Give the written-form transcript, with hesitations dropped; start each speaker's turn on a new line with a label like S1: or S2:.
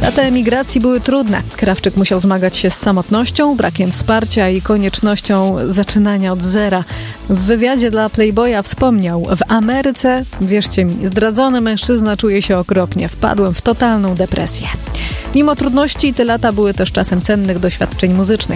S1: Lata emigracji były trudne. Krawczyk musiał zmagać się z samotnością, brakiem wsparcia i koniecznością zaczynania od zera. W wywiadzie dla Playboya wspomniał: w Ameryce, wierzcie mi, zdradzony mężczyzna czuje się okropnie. Wpadłem w totalną depresję. Mimo trudności te lata były też czasem cennych doświadczeń muzycznych.